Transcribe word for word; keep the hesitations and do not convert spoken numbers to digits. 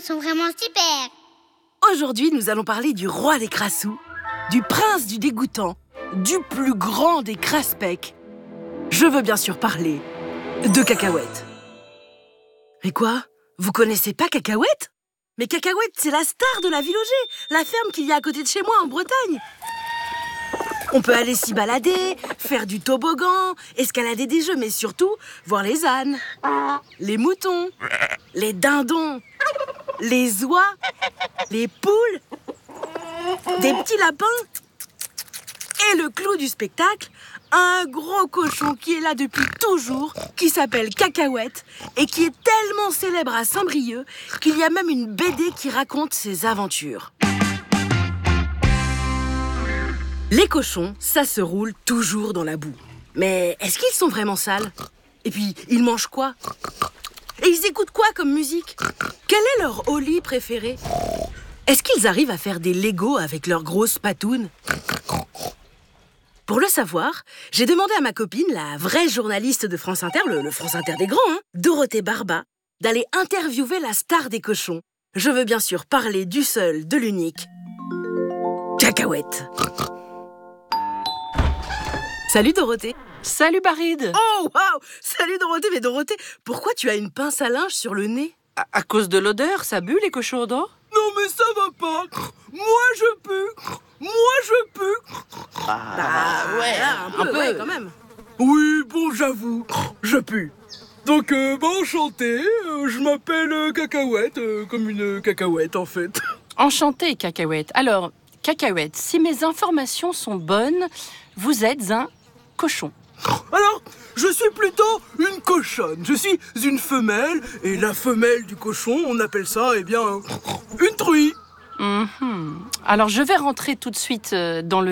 sont vraiment super. Aujourd'hui, nous allons parler du roi des crassous, du prince du dégoûtant, du plus grand des crasse-pecs. Je veux bien sûr parler de Cacahuète. Mais quoi? Vous connaissez pas Cacahuète? Mais Cacahuète, c'est la star de la Ville Auger, la ferme qu'il y a à côté de chez moi en Bretagne. On peut aller s'y balader, faire du toboggan, escalader des jeux, mais surtout voir les ânes, les moutons, les dindons, les oies, les poules, des petits lapins. Et le clou du spectacle, un gros cochon qui est là depuis toujours, qui s'appelle Cacahuète et qui est tellement célèbre à Saint-Brieuc qu'il y a même une B D qui raconte ses aventures. Les cochons, ça se roule toujours dans la boue. Mais est-ce qu'ils sont vraiment sales? Et puis, ils mangent quoi? Et ils écoutent quoi comme musique? Quel est leur Oli préféré? Est-ce qu'ils arrivent à faire des Legos avec leurs grosses patounes? Pour le savoir, j'ai demandé à ma copine, la vraie journaliste de France Inter, le, le France Inter des grands, hein, Dorothée Barba, d'aller interviewer la star des cochons. Je veux bien sûr parler du seul, de l'unique, Cacahuète. Salut Dorothée. Salut Baride. Oh waouh. Salut Dorothée, mais Dorothée, pourquoi tu as une pince à linge sur le nez? À, à cause de l'odeur, ça bue les cochons d'or? Non mais ça va pas. Moi je pue. Moi je pue. Ah, bah ouais, un peu, un peu. Ouais, quand même. Oui, bon j'avoue, je pue. Donc euh, bah enchanté, euh, je m'appelle euh, Cacahuète, euh, comme une cacahuète en fait. Enchanté, Cacahuète. Alors, Cacahuète, si mes informations sont bonnes, vous êtes un cochon. Alors, je suis plutôt une cochonne. Je suis une femelle, et la femelle du cochon, on appelle ça, eh bien, une truie. Mm-hmm. Alors, je vais rentrer tout de suite dans le